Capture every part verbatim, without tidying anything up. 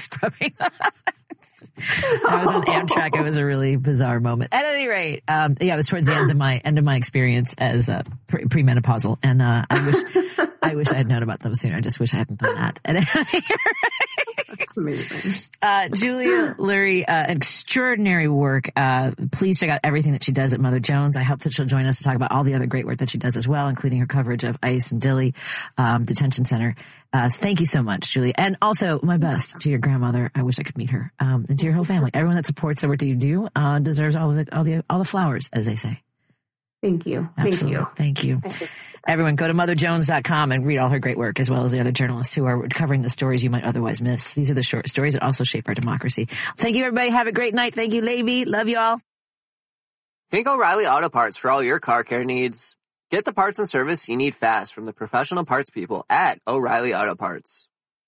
scrubbing. I was on Amtrak. It was a really bizarre moment. At any rate, um, yeah, it was towards the end of my end of my experience as uh, pre- premenopausal, and uh, I wish I wish I had known about them sooner. I just wish I hadn't done that. At any rate. That's amazing. Uh, Julia Lurie, uh, extraordinary work. Uh, please check out everything that she does at Mother Jones. I hope that she'll join us to talk about all the other great work that she does as well, including her coverage of ICE and Dilley um, Detention Center. Uh, thank you so much, Julia. And also, my best to your grandmother. I wish I could meet her. Um, and to your whole family. Everyone that supports the work that you do uh, deserves all the all the all the flowers, as they say. Thank you. Absolutely. Thank you. Thank you. Everyone, go to mother jones dot com and read all her great work, as well as the other journalists who are covering the stories you might otherwise miss. These are the short stories that also shape our democracy. Thank you, everybody. Have a great night. Thank you, Levy. Love you all. Think O'Reilly Auto Parts for all your car care needs. Get the parts and service you need fast from the professional parts people at O'Reilly Auto Parts.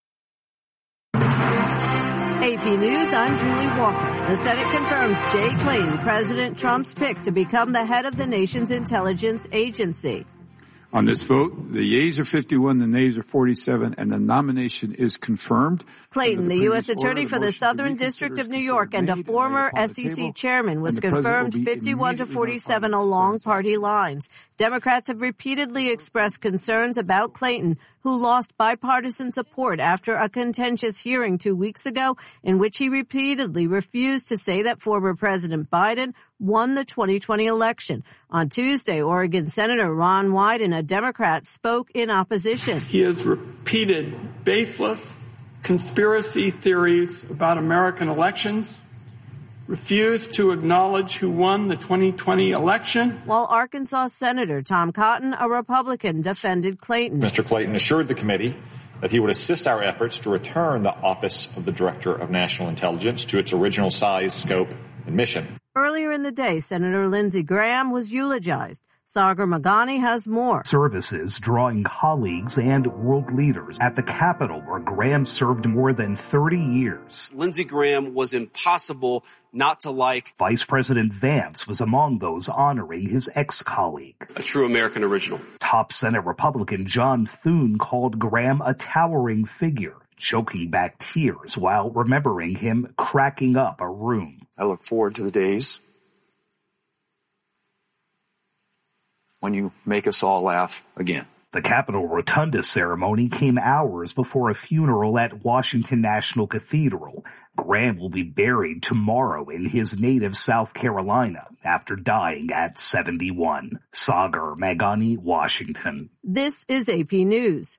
A P News, I'm Julie Walker. The Senate confirms Jay Clayton, President Trump's pick to become the head of the nation's intelligence agency. On this vote, the yeas are fifty-one, the nays are forty-seven, and the nomination is confirmed. Clayton, the U S attorney for the Southern District of New York and a former S E C chairman, was confirmed fifty-one to forty-seven along party lines. Democrats have repeatedly expressed concerns about Clayton, who lost bipartisan support after a contentious hearing two weeks ago in which he repeatedly refused to say that former President Biden won the twenty twenty election. On Tuesday, Oregon Senator Ron Wyden, a Democrat, spoke in opposition. He has repeated baseless conspiracy theories about American elections, refused to acknowledge who won the twenty twenty election. While Arkansas Senator Tom Cotton, a Republican, defended Clayton. Mister Clayton assured the committee that he would assist our efforts to return the Office of the Director of National Intelligence to its original size, scope, and mission. Earlier in the day, Senator Lindsey Graham was eulogized. Sagar Magani has more. Services drawing colleagues and world leaders at the Capitol, where Graham served more than thirty years. Lindsey Graham was impossible not to like. Vice President Vance was among those honoring his ex-colleague. A true American original. Top Senate Republican John Thune called Graham a towering figure, choking back tears while remembering him cracking up a room. I look forward to the days when you make us all laugh again. The Capitol Rotunda ceremony came hours before a funeral at Washington National Cathedral. Graham will be buried tomorrow in his native South Carolina after dying at seventy-one. Sagar Magani, Washington. This is A P News.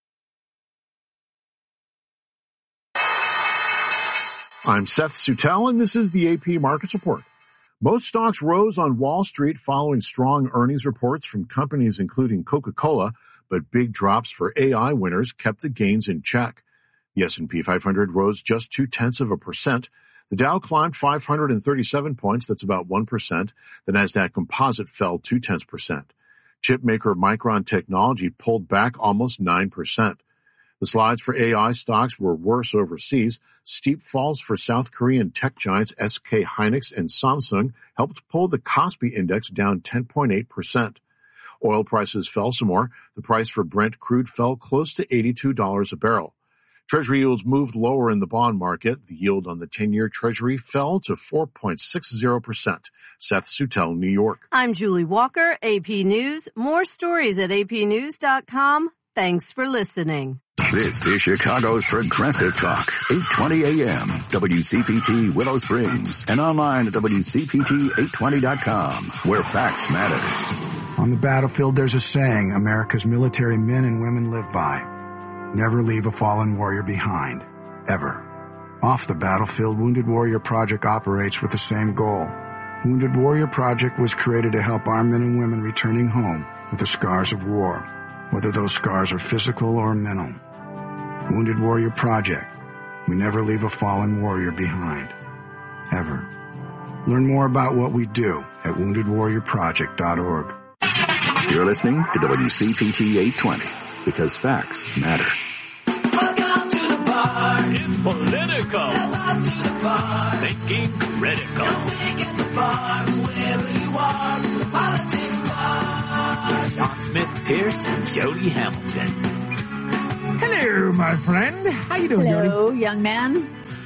I'm Seth Suttel, and this is the A P Markets Report. Most stocks rose on Wall Street following strong earnings reports from companies including Coca-Cola, but big drops for A I winners kept the gains in check. The S and P five hundred rose just two-tenths of a percent. The Dow climbed five hundred thirty-seven points, that's about one percent. The Nasdaq Composite fell two-tenths percent. Chip maker Micron Technology pulled back almost nine percent. The slides for A I stocks were worse overseas. Steep falls for South Korean tech giants S K Hynix and Samsung helped pull the Kospi index down ten point eight percent. Oil prices fell some more. The price for Brent crude fell close to eighty-two dollars a barrel. Treasury yields moved lower in the bond market. The yield on the ten-year Treasury fell to four point six zero percent. Seth Suttel, New York. I'm Julie Walker, A P News. More stories at A P news dot com. Thanks for listening. This is Chicago's Progressive Talk, eight twenty A M, W C P T Willow Springs, and online at W C P T eight twenty dot com, where facts matter. On the battlefield, there's a saying America's military men and women live by. Never leave a fallen warrior behind, ever. Off the battlefield, Wounded Warrior Project operates with the same goal. Wounded Warrior Project was created to help our men and women returning home with the scars of war, whether those scars are physical or mental. Wounded Warrior Project. We never leave a fallen warrior behind. Ever. Learn more about what we do at wounded warrior project dot org. You're listening to W C P T eight twenty, because facts matter. Welcome to the bar. It's political. Step up to the bar. Thinking critical. You're thinking the bar, wherever you are. The politics bar. With Sean Smith Pierce and Jody Hamilton. Hello, my friend. How you doing, Hello, Jody? young man.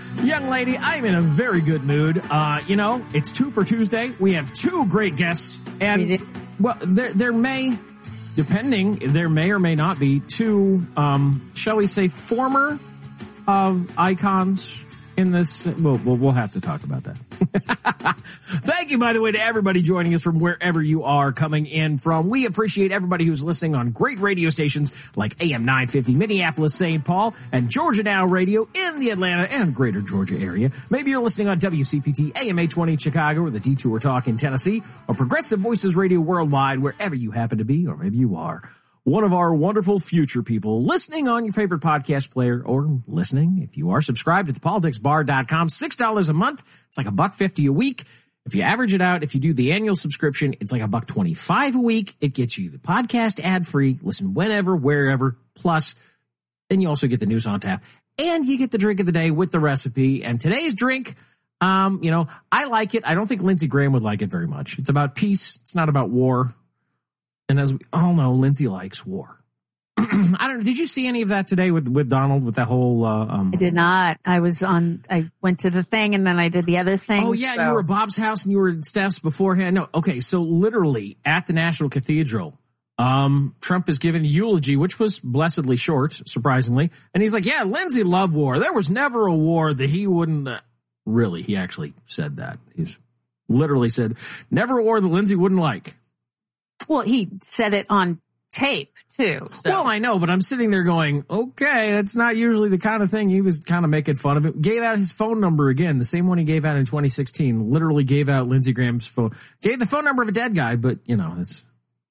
Young lady, I'm in a very good mood. Uh, you know, it's two for Tuesday. We have two great guests. And, well, there, there may, depending, there may or may not be two, um, shall we say, former um, icons in this. Well, we'll, we'll have to talk about that. Thank you, by the way, to everybody joining us from wherever you are coming in from. We appreciate everybody who's listening on great radio stations like A M nine fifty Minneapolis, Saint Paul, and Georgia Now Radio in the Atlanta and greater Georgia area. Maybe you're listening on W C P T A M eight twenty Chicago or the Detour Talk in Tennessee, or Progressive Voices Radio worldwide, wherever you happen to be, or maybe you are one of our wonderful future people listening on your favorite podcast player, or listening, if you are subscribed at the politics bar dot com, six dollars a month. It's like a buck fifty a week. If you average it out, if you do the annual subscription, it's like a buck twenty-five a week. It gets you the podcast ad free, listen whenever, wherever. Plus, then you also get the news on tap, and you get the drink of the day with the recipe. And today's drink, um, you know, I like it. I don't think Lindsey Graham would like it very much. It's about peace. It's not about war. And as we all know, Lindsey likes war. I don't know. Did you see any of that today with, with Donald, with that whole... Uh, um, I did not. I was on... I went to the thing and then I did the other thing. Oh, yeah. So. You were at Bob's house and you were at Steph's beforehand. No. Okay. So literally at the National Cathedral, um, Trump is giving the eulogy, which was blessedly short, surprisingly. And he's like, yeah, Lindsey loved war. There was never a war that he wouldn't... Uh, really, he actually said that. He's literally said, never a war that Lindsey wouldn't like. Well, he said it on tape, too. So. Well, I know, but I'm sitting there going, okay, that's not usually the kind of thing. He was kind of making fun of it. Gave out his phone number again, the same one he gave out in twenty sixteen. Literally gave out Lindsey Graham's phone. Gave the phone number of a dead guy, but, you know, it's...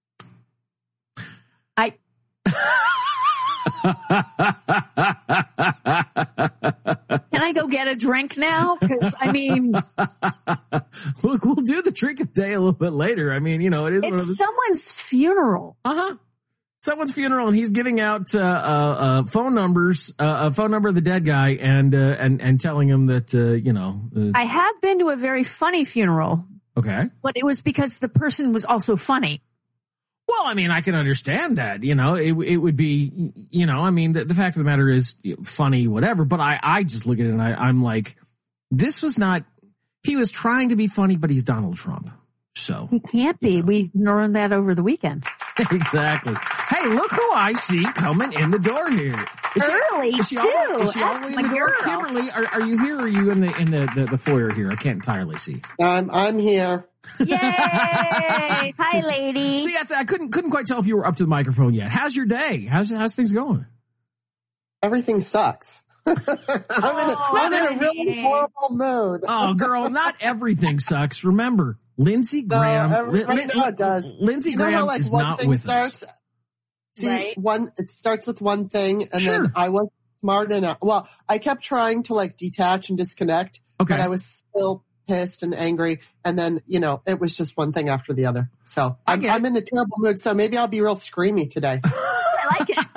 I... Can I go get a drink now? Because, I mean... Look, we'll do the drink of the day a little bit later. I mean, you know, it is it's one of the... someone's funeral. Uh-huh. Someone's funeral, and he's giving out uh, uh, uh, phone numbers, uh, a phone number of the dead guy, and uh, and and telling him that, uh, you know... Uh... I have been to a very funny funeral. Okay. But it was because the person was also funny. Well, I mean, I can understand that, you know, it it would be, you know, I mean, the, the fact of the matter is funny, whatever, but I, I just look at it and I, I'm like, this was not, he was trying to be funny, but he's Donald Trump. So. He can't be. You know. We learned that over the weekend. Exactly. Hey, look who I see coming in the door here. Is Early, she, is she too. All, is she all the way in the door? Kimberly, are, are you here or are you in the in the, the, the foyer here? I can't entirely see. I'm, I'm here. Yay! Hi, lady. See, I, th- I couldn't couldn't quite tell if you were up to the microphone yet. How's your day? How's how's things going? Everything sucks. I'm, in a, oh, I'm in a really horrible mood. Oh, girl, not everything sucks. Remember, Lindsey Graham. No, every, right Lin- now it does. Lindsey you know Graham how, like, is one not thing with starts, us. See, right? one it starts with one thing, and sure. then I wasn't smart enough. Well, I kept trying to like detach and disconnect, okay. but I was still pissed and angry, and then you know it was just one thing after the other. So I'm, I'm in a terrible mood. So maybe I'll be real screamy today. I like it.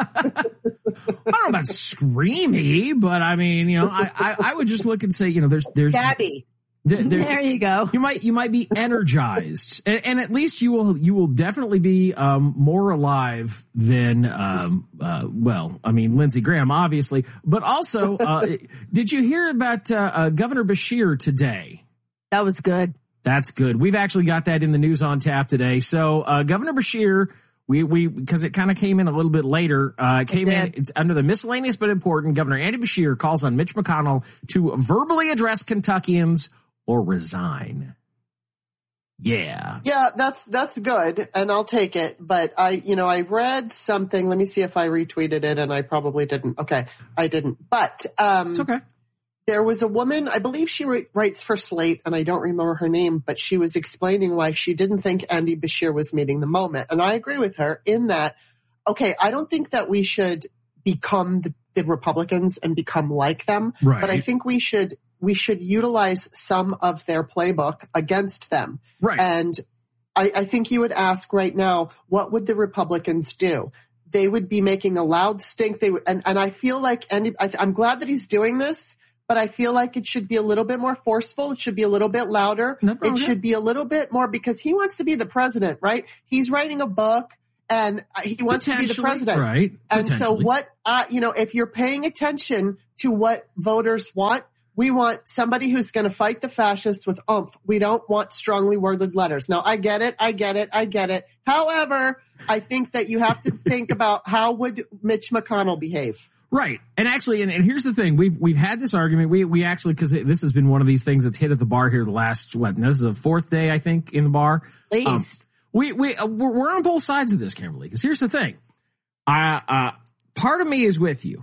I don't know about screamy, but I mean, you know, I, I, I would just look and say, you know, there's there's Gabby. There, there, there you go. You might you might be energized, and, and at least you will you will definitely be um, more alive than um, uh, well, I mean Lindsey Graham, obviously, but also, uh, did you hear about uh, uh, Governor Beshear today? That was good. That's good. We've actually got that in the news on tap today. So uh, Governor Beshear, we we because it kind of came in a little bit later. Uh, it came it in. It's under the miscellaneous but important. Governor Andy Beshear calls on Mitch McConnell to verbally address Kentuckians or resign. Yeah. Yeah, that's, that's good. And I'll take it. But I, you know, I read something. Let me see if I retweeted it, and I probably didn't. Okay. I didn't, but, um, it's okay. There was a woman, I believe she writes for Slate, and I don't remember her name, but she was explaining why she didn't think Andy Beshear was meeting the moment. And I agree with her in that, okay, I don't think that we should become the, the Republicans and become like them. Right. But I think we should, we should utilize some of their playbook against them. Right. And I, I think you would ask right now, what would the Republicans do? They would be making a loud stink. They would, and, and I feel like Andy, I, I'm glad that he's doing this, but I feel like it should be a little bit more forceful. It should be a little bit louder. No it should be a little bit more because he wants to be the president, right? He's writing a book and he wants to be the president. Right. And so what, uh, you know, if you're paying attention to what voters want, We want somebody who's going to fight the fascists with oomph. We don't want strongly worded letters. Now, I get it. I get it. I get it. However, I think that you have to think about how would Mitch McConnell behave. Right. And actually, and, and here's the thing. We've, we've had this argument. We, we actually, cause this has been one of these things that's hit at the bar here the last, what, this is a fourth day, I think, in the bar. At least. Um, we, we, uh, we're, we're on both sides of this, Kimberly, cause here's the thing. I, uh, part of me is with you.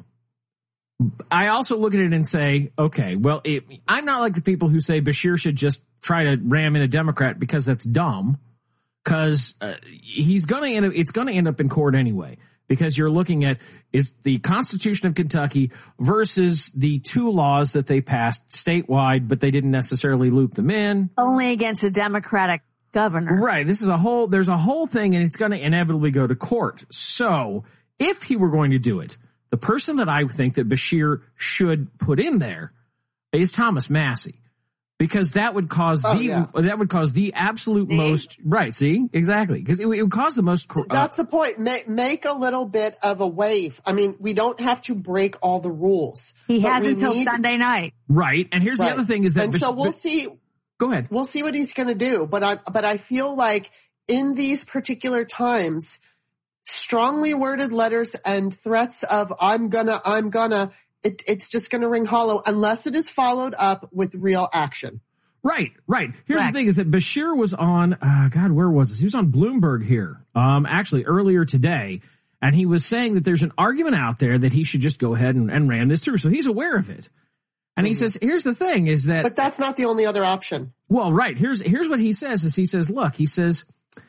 I also look at it and say, okay, well, it, I'm not like the people who say Bashir should just try to ram in a Democrat because that's dumb. Cause, uh, he's gonna end up, it's gonna end up in court anyway. Because you're looking at is the Constitution of Kentucky versus the two laws that they passed statewide, but they didn't necessarily loop them in. Only against a Democratic governor. Right. This is a whole, there's a whole thing, and it's going to inevitably go to court. So if he were going to do it, the person that I think that Bashir should put in there is Thomas Massie. Because that would cause oh, the yeah. that would cause the absolute see? most right. See, exactly, because it, it would cause the most. Uh, That's the point. Make, make a little bit of a wave. I mean, we don't have to break all the rules. He but has we until need, Sunday night. Right, and here's right. the other thing is that. And but, so we'll but, see. Go ahead. We'll see what he's going to do. But I but I feel like in these particular times, strongly worded letters and threats of "I'm gonna, I'm gonna," it, it's just going to ring hollow unless it is followed up with real action. Right, right. Here's Correct. the thing is that Bashir was on, uh, God, where was this? He was on Bloomberg here, um, actually earlier today. And he was saying that there's an argument out there that he should just go ahead and, and ram this through. So he's aware of it. And mm-hmm. he says, here's the thing is that. But that's not the only other option. Well, right. Here's, here's what he says is he says, look, he says,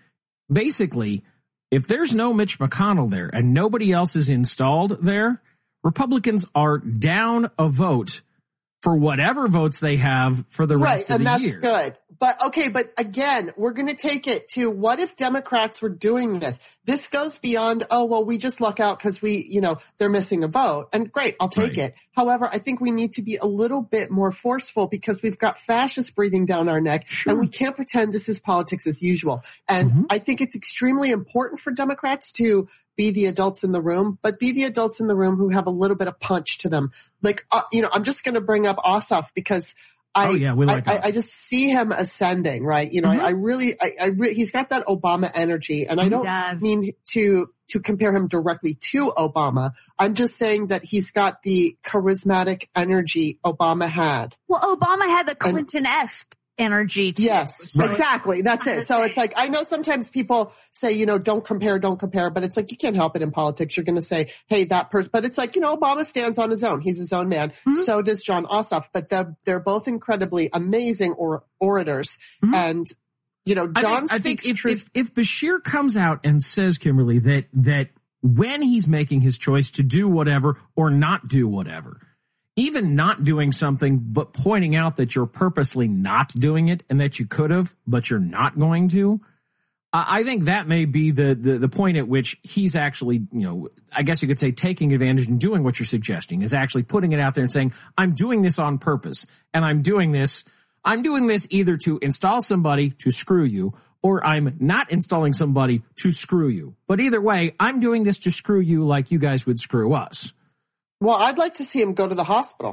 basically, if there's no Mitch McConnell there and nobody else is installed there, Republicans are down a vote for whatever votes they have for the rest right, of the and year. Right, and that's good. But, okay, but again, we're going to take it to what if Democrats were doing this? This goes beyond, oh, well, we just luck out because we, you know, they're missing a vote. And great, I'll take right. it. However, I think we need to be a little bit more forceful because we've got fascists breathing down our neck. Sure. And we can't pretend this is politics as usual. And mm-hmm. I think it's extremely important for Democrats to be the adults in the room, but be the adults in the room who have a little bit of punch to them. Like, uh, you know, I'm just going to bring up Ossoff because I, oh, yeah, we like I, I, I just see him ascending, right? You know, mm-hmm. I, I really, I, I re- he's got that Obama energy, and I don't does. mean to to compare him directly to Obama. I'm just saying that he's got the charismatic energy Obama had. Well, Obama had the Clinton-esque energy too. Yes, so exactly. That's it. So it's like, I know sometimes people say, you know, don't compare, don't compare, but it's like, you can't help it in politics. You're going to say, hey, that person, but it's like, you know, Obama stands on his own. He's his own man. Mm-hmm. So does John Ossoff, but they're, they're both incredibly amazing or, orators. Mm-hmm. And, you know, John I think, speaks I think if, truth. if, if Bashir comes out and says, Kimberly, that, that when he's making his choice to do whatever or not do whatever, even not doing something, but pointing out that you're purposely not doing it and that you could have, but you're not going to. Uh, I think that may be the, the, the point at which he's actually, you know, I guess you could say taking advantage and doing what you're suggesting is actually putting it out there and saying, I'm doing this on purpose and I'm doing this. I'm doing this either to install somebody to screw you or I'm not installing somebody to screw you. But either way, I'm doing this to screw you like you guys would screw us. Well, I'd like to see him go to the hospital.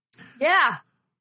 Yeah.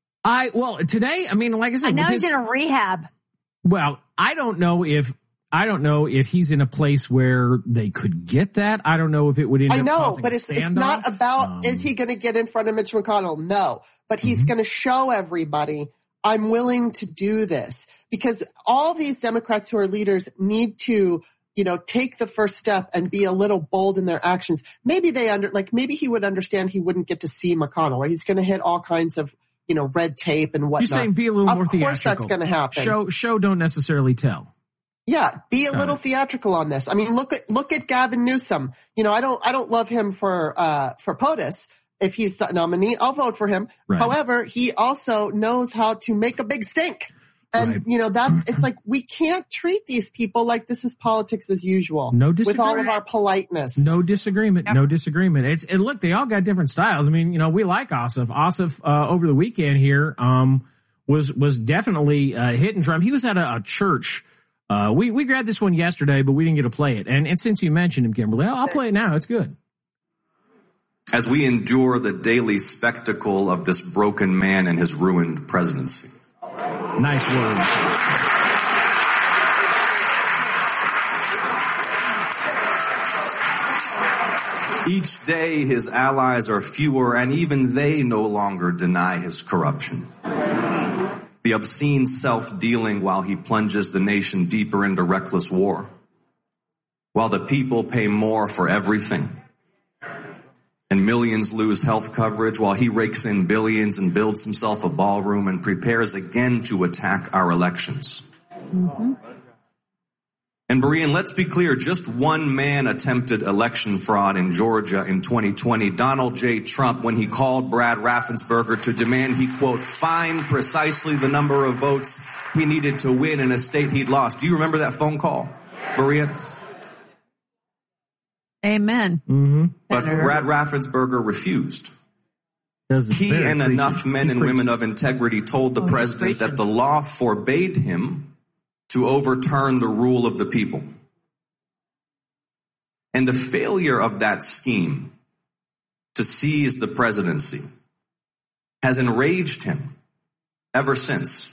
I, well, today, I mean, like I said, I know his, he's in a rehab. Well, I don't know if, I don't know if he's in a place where they could get that. I don't know if it would end I up know, causing but a it's, it's standoff. not about, Um, is he going to get in front of Mitch McConnell? No, but he's mm-hmm. going to show everybody, I'm willing to do this, because all these Democrats who are leaders need to, you know, take the first step and be a little bold in their actions. Maybe they under, like, maybe he would understand he wouldn't get to see McConnell, or he's going to hit all kinds of, you know, red tape and whatnot. You're saying be a little of more theatrical. Of course that's going to happen. Show, show, don't necessarily tell. Yeah, be a Got little it. theatrical on this. I mean, look at, look at Gavin Newsom. You know, I don't, I don't love him for, uh, for POTUS. If he's the nominee, I'll vote for him. Right. However, he also knows how to make a big stink. And, Right. you know, that's, it's like, we can't treat these people like this is politics as usual. No With all disagreement. of our politeness. No disagreement. Yep. No disagreement. It's, and look, they all got different styles. I mean, you know, we like Ossoff. Ossoff, uh, over the weekend here, um, was, was definitely, uh, hitting Trump. He was at a, a church. Uh, we, we grabbed this one yesterday, but we didn't get to play it. And, and since you mentioned him, Kimberly, I'll, I'll play it now. It's good. as we endure the daily spectacle of this broken man and his ruined presidency. Nice words. Each day his allies are fewer, and even they no longer deny his corruption. The obscene self-dealing while he plunges the nation deeper into reckless war. While the people pay more for everything. And millions lose health coverage while he rakes in billions and builds himself a ballroom and prepares again to attack our elections. Mm-hmm. And Brian, let's be clear, just one man attempted election fraud in Georgia in twenty twenty, Donald J. Trump, when he called Brad Raffensperger to demand he, quote, find precisely the number of votes he needed to win in a state he'd lost. Do you remember that phone call, Brian? Amen. Mm-hmm. But Brad Raffensperger refused. He and enough men and women of integrity told the president that the law forbade him to overturn the rule of the people. And the failure of that scheme to seize the presidency has enraged him ever since.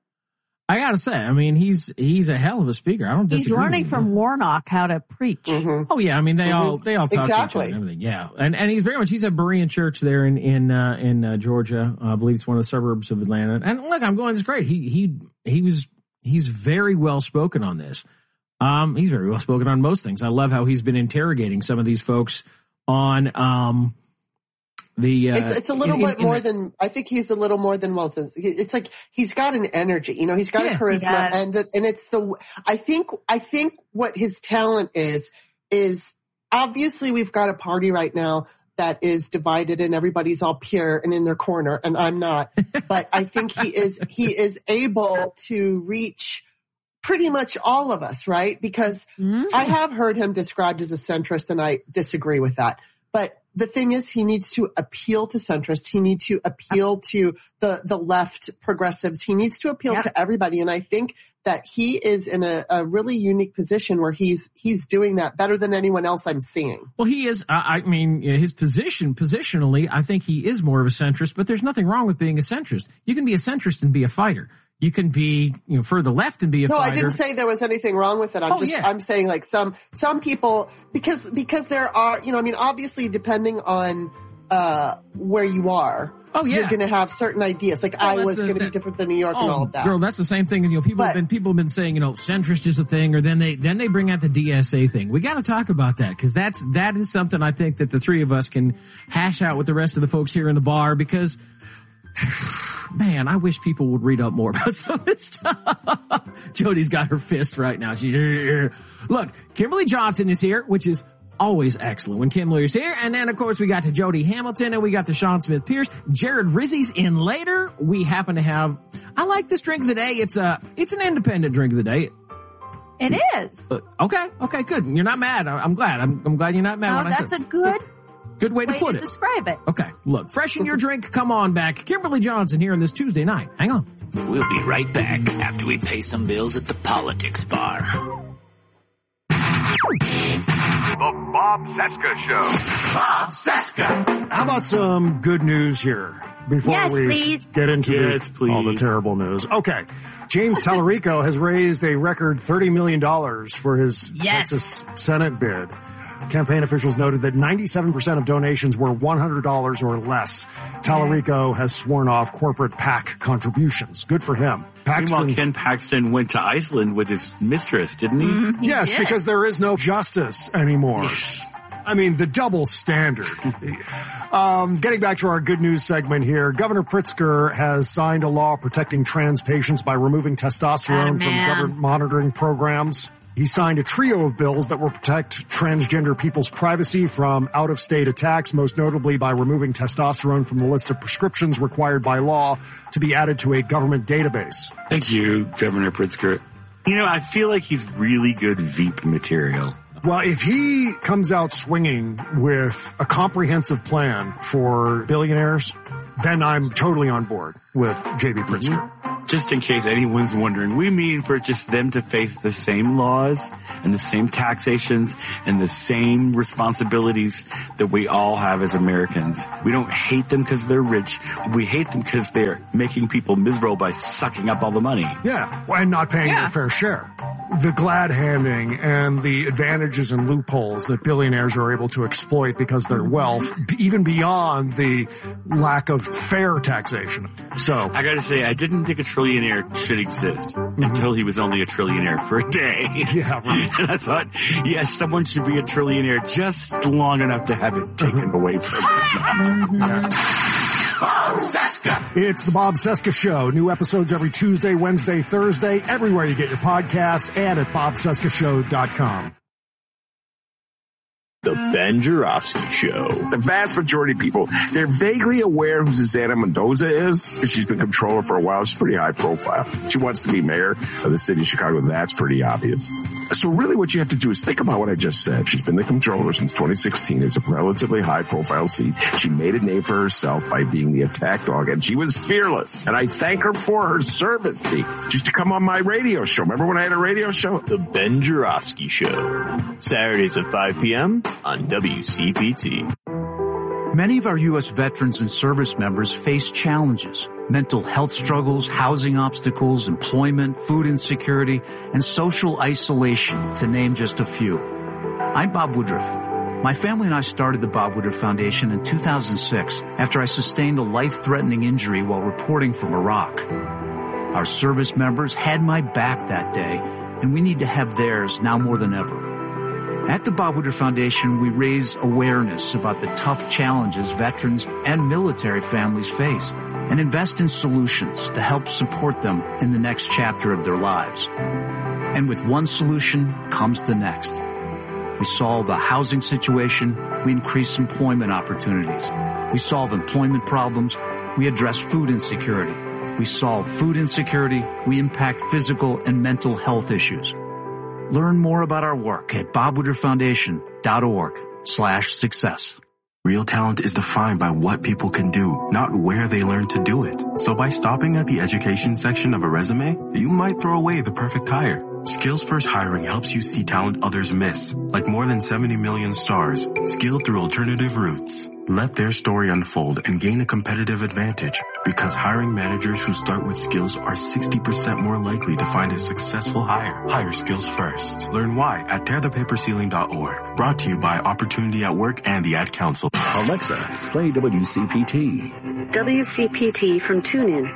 I gotta say, I mean, he's he's a hell of a speaker. I don't disagree. He's learning with from Warnock how to preach. Mm-hmm. Oh yeah, I mean, they mm-hmm. all they all talk exactly. to each other and everything. Yeah, and and he's very much he's at Berean Church there in in uh, in uh, Georgia. Uh, I believe it's one of the suburbs of Atlanta. And look, I'm going. It's great. He he he was he's very well spoken on this. Um, he's very well spoken on most things. I love how he's been interrogating some of these folks on um. The, uh, it's, it's a little in, bit in, more in the, than I think he's a little more than well. It's like he's got an energy, you know. He's got yeah, a charisma, yeah. and the, and it's the. I think I think what his talent is is obviously we've got a party right now that is divided and everybody's all pure and in their corner, and I'm not. But I think he is he is able to reach pretty much all of us, right? Because mm-hmm. I have heard him described as a centrist, and I disagree with that, but. The thing is, he needs to appeal to centrists. He needs to appeal to the, the left progressives. He needs to appeal yep. to everybody. And I think that he is in a, a really unique position where he's he's doing that better than anyone else I'm seeing. Well, he is. I mean, his position, positionally, I think he is more of a centrist, but there's nothing wrong with being a centrist. You can be a centrist and be a fighter. You can be, you know, further left and be a no, fighter. No, I didn't say there was anything wrong with it. I'm oh, just, yeah. I'm saying like some, some people, because, because there are, you know, I mean, obviously depending on, uh, where you are. Oh, yeah. You're going to have certain ideas. Like oh, Iowa's going to be different than New York oh, and all of that. Girl, that's the same thing. You know, people but, have been, people have been saying, you know, centrist is a thing, or then they, then they bring out the D S A thing. We got to talk about that because that's, that is something I think that the three of us can hash out with the rest of the folks here in the bar because man, I wish people would read up more about some of this stuff. Jody's got her fist right now. She, look, Kimberly Johnson is here, which is always excellent when Kim Lear's here. And then, of course, we got to Jody Hamilton and we got to Sean Smith Pierce. Jared Rizzi's in later. We happen to have, I like this drink of the day. It's a, it's an independent drink of the day. It is. Uh, okay. Okay, good. You're not mad. I, I'm glad. I'm, I'm glad you're not mad oh, when I said that's a good Good way to way put to it. Describe it. Okay, look, freshen your drink. Come on back. Kimberly Johnson here on this Tuesday night. Hang on. We'll be right back after we pay some bills at the politics bar. The Bob Cesca Show. Bob Cesca. How about some good news here before yes, we please. get into yes, the, please. all the terrible news? Okay. James Tallarico has raised a record thirty million dollars for his yes. Texas Senate bid. Campaign officials noted that ninety-seven percent of donations were one hundred dollars or less. Tallarico has sworn off corporate PAC contributions. Good for him. Paxton, Meanwhile, Ken Paxton went to Iceland with his mistress, didn't he? Mm, he yes, did. because there is no justice anymore. I mean, the double standard. um, getting back to our good news segment here, Governor Pritzker has signed a law protecting trans patients by removing testosterone oh, from government monitoring programs. He signed a trio of bills that will protect transgender people's privacy from out-of-state attacks, most notably by removing testosterone from the list of prescriptions required by law to be added to a government database. Thank you, Governor Pritzker. You know, I feel like he's really good Veep material. Well, if he comes out swinging with a comprehensive plan for billionaires, then I'm totally on board with J B Pritzker. Mm-hmm. just in case anyone's wondering, we mean for just them to face the same laws and the same taxations and the same responsibilities that we all have as Americans. We don't hate them because they're rich. We hate them because they're making people miserable by sucking up all the money. Yeah, and not paying Yeah. their fair share. The glad handing and the advantages and loopholes that billionaires are able to exploit because of their wealth, even beyond the lack of fair taxation. So I gotta say, I didn't think a trillionaire should exist mm-hmm. until he was only a trillionaire for a day. Yeah, right. And I thought, yes, someone should be a trillionaire just long enough to have it taken away from them. Yeah. Bob Cesca. It's the Bob Cesca Show. New episodes every Tuesday, Wednesday, Thursday, everywhere you get your podcasts and at bob cesca show dot com. The Ben Joravsky Show. The vast majority of people, they're vaguely aware who Susana Mendoza is, because she's been comptroller for a while. She's pretty high profile. She wants to be mayor of the city of Chicago. That's pretty obvious. So really what you have to do is think about what I just said. She's been the comptroller since twenty sixteen. It's a relatively high profile seat. She made a name for herself by being the attack dog, and she was fearless. And I thank her for her service. She used to come on my radio show. Remember when I had a radio show? The Ben Joravsky Show. Saturdays at five p.m. on W C P T. Many of our U S veterans and service members face challenges. Mental health struggles, housing obstacles, employment, food insecurity, and social isolation, to name just a few. I'm Bob Woodruff. My family and I started the Bob Woodruff Foundation in two thousand six after I sustained a life-threatening injury while reporting from Iraq. Our service members had my back that day, and we need to have theirs now more than ever. At the Bob Woodruff Foundation, we raise awareness about the tough challenges veterans and military families face and invest in solutions to help support them in the next chapter of their lives. And with one solution comes the next. We solve a housing situation, we increase employment opportunities. We solve employment problems, we address food insecurity. We solve food insecurity, we impact physical and mental health issues. Learn more about our work at bob woodruff foundation dot org slash success. Real talent is defined by what people can do, not where they learn to do it. So by stopping at the education section of a resume, you might throw away the perfect hire. Skills First Hiring helps you see talent others miss, like more than seventy million stars, skilled through alternative routes. Let their story unfold and gain a competitive advantage, because hiring managers who start with skills are sixty percent more likely to find a successful hire. Hire skills first. Learn why at tear the paper ceiling dot org. Brought to you by Opportunity at Work and the Ad Council. Alexa, play W C P T. W C P T from TuneIn.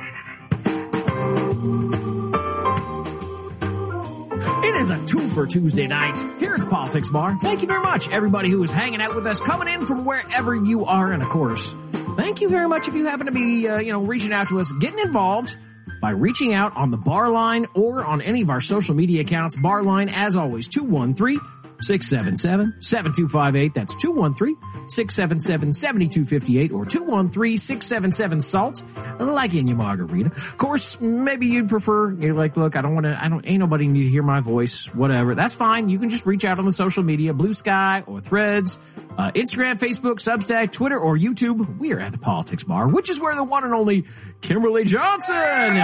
It is a two for Tuesday night here at the Politics Bar. Thank you very much, everybody who is hanging out with us, coming in from wherever you are. And of course, thank you very much if you happen to be, uh, you know, reaching out to us, getting involved by reaching out on the bar line or on any of our social media accounts. Bar line, as always, two one three, six seven seven, seven two five eight. That's two one three, six seven seven, seven two five eight or two one three, six seven seven, SALT, like in your margarita. Of course, maybe you'd prefer, you're like, look, I don't want to, I don't, ain't nobody need to hear my voice, whatever. That's fine. You can just reach out on the social media, Blue Sky or Threads, uh, Instagram, Facebook, Substack, Twitter, or YouTube. We are at the Politics Bar, which is where the one and only Kimberly Johnson,